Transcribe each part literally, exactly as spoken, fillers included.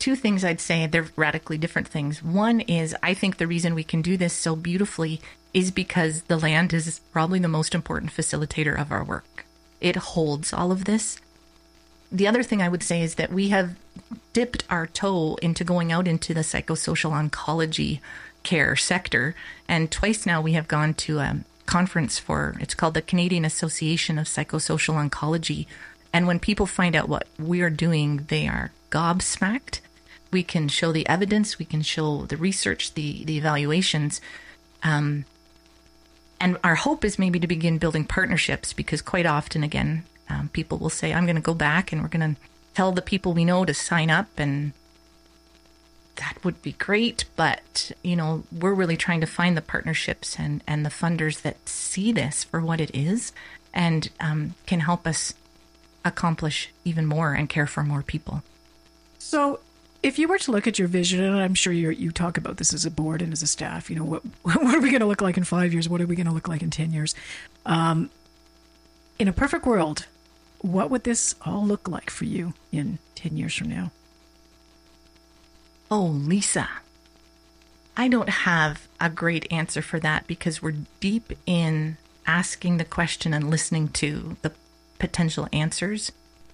two things I'd say. They're radically different things. One is I think the reason we can do this so beautifully is because the land is probably the most important facilitator of our work. It holds all of this. The other thing I would say is that we have dipped our toe into going out into the psychosocial oncology care sector. And twice now we have gone to a conference for, it's called the Canadian Association of Psychosocial Oncology. And when people find out what we're doing, they are gobsmacked. We can show the evidence, we can show the research, the, the evaluations. Um, and our hope is maybe to begin building partnerships, because quite often, again, um, people will say, I'm going to go back and we're going to tell the people we know to sign up, and that would be great. But, you know, we're really trying to find the partnerships and, and the funders that see this for what it is and um, can help us accomplish even more and care for more people. So if you were to look at your vision, and I'm sure you you talk about this as a board and as a staff, you know, what what are we going to look like in five years? What are we going to look like in ten years? Um, in a perfect world, what would this all look like for you in ten years from now? Oh, Lisa, I don't have a great answer for that, because we're deep in asking the question and listening to the potential answers.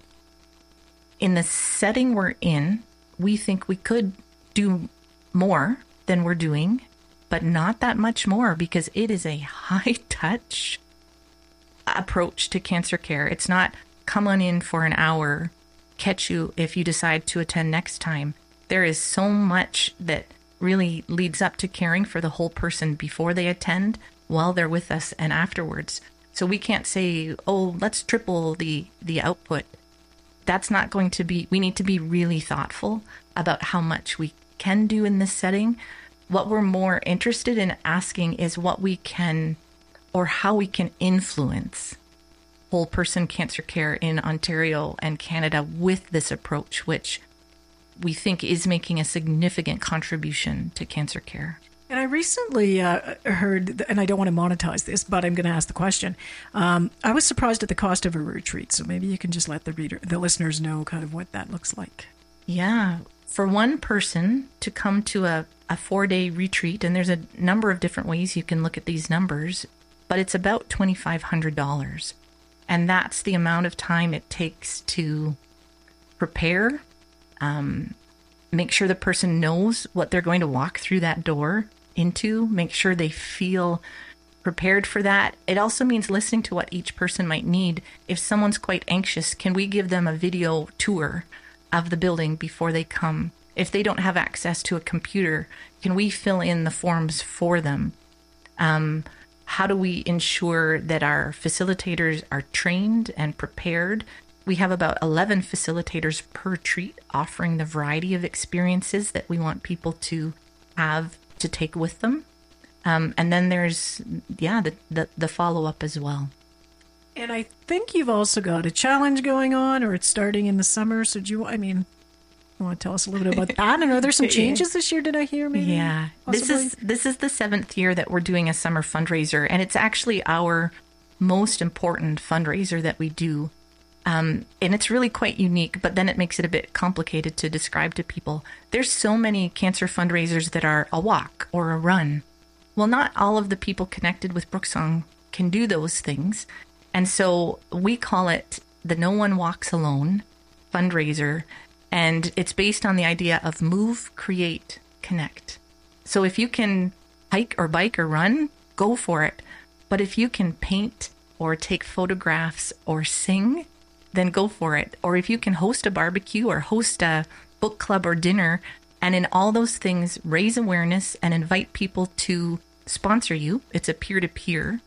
In the setting we're in, we think we could do more than we're doing, but not that much more, because it is a high touch approach to cancer care. It's not come on in for an hour, catch you if you decide to attend next time. There is so much that really leads up to caring for the whole person before they attend, while they're with us, and afterwards. So we can't say, oh, let's triple the, the output. That's not going to be, we need to be really thoughtful about how much we can do in this setting. What we're more interested in asking is what we can, or how we can influence whole person cancer care in Ontario and Canada with this approach, which we think is making a significant contribution to cancer care. And I recently uh, heard, and I don't want to monetize this, but I'm going to ask the question. Um, I was surprised at the cost of a retreat, so maybe you can just let the reader, the listeners know kind of what that looks like. Yeah. For one person to come to a, a four-day retreat, and there's a number of different ways you can look at these numbers, but it's about twenty-five hundred dollars. And that's the amount of time it takes to prepare, um, make sure the person knows what they're going to walk through that door into, make sure they feel prepared for that. It also means listening to what each person might need. If someone's quite anxious, can we give them a video tour of the building before they come? If they don't have access to a computer, can we fill in the forms for them? Um, how do we ensure that our facilitators are trained and prepared? We have about eleven facilitators per retreat, offering the variety of experiences that we want people to have to take with them. Um, and then there's, yeah, the, the, the follow-up as well. And I think you've also got a challenge going on, or it's starting in the summer. So do you, I mean, you want to tell us a little bit about that? And are there some changes this year, did I hear maybe? Yeah. Possibly? This is this is the seventh year that we're doing a summer fundraiser, and it's actually our most important fundraiser that we do. Um, and it's really quite unique, but then it makes it a bit complicated to describe to people. There's so many cancer fundraisers that are a walk or a run. Well, not all of the people connected with Brooksong can do those things. And so we call it the No One Walks Alone fundraiser. And it's based on the idea of move, create, connect. So if you can hike or bike or run, go for it. But if you can paint or take photographs or sing, then go for it. Or if you can host a barbecue or host a book club or dinner, and in all those things, raise awareness and invite people to sponsor you. It's a peer-to-peer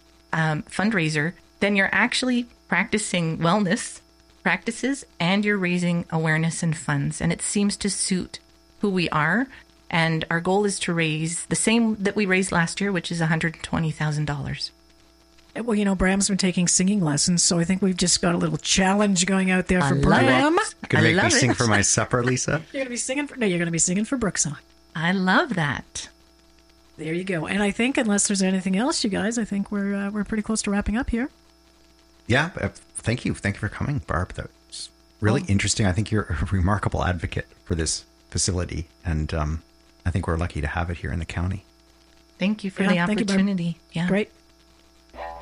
um, fundraiser. Then you're actually practicing wellness practices and you're raising awareness and funds. And it seems to suit who we are. And our goal is to raise the same that we raised last year, which is one hundred twenty thousand dollars. Well, you know, Bram's been taking singing lessons, so I think we've just got a little challenge going out there for I Bram. Love You can make me it. sing for my supper, Lisa. You're going to be singing for, no, you're going to be singing for Brooksong. I love that. There you go. And I think, unless there's anything else, you guys, I think we're uh, we're pretty close to wrapping up here. Yeah, uh, thank you. Thank you for coming, Barb. That was really Oh. interesting. I think you're a remarkable advocate for this facility, and um, I think we're lucky to have it here in the county. Thank you for Yeah, the thank you, Barb. opportunity. Yeah. Great.